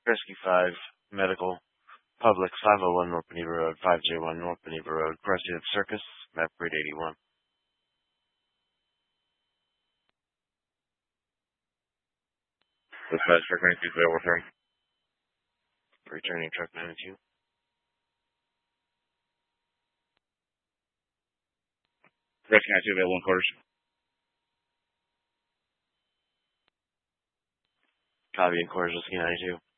Rescue 5, Medical, Public, 501 North Beneva Road, 5J1 North Beneva Road, Crescent Circus, map grid 81. Dispatch truck 92 available, sir. Returning truck 92. Rescue 92 available in quarters. Copy in quarters, Rescue 92.